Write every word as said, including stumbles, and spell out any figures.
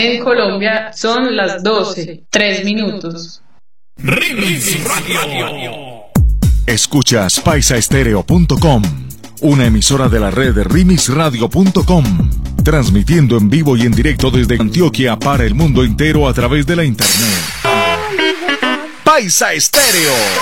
En Colombia son las doce, tres minutos. Remix Radio. Escuchas paisa estéreo punto com, una emisora de la red remix radio punto com, transmitiendo en vivo y en directo desde Antioquia para el mundo entero a través de la internet. Paisa Estéreo.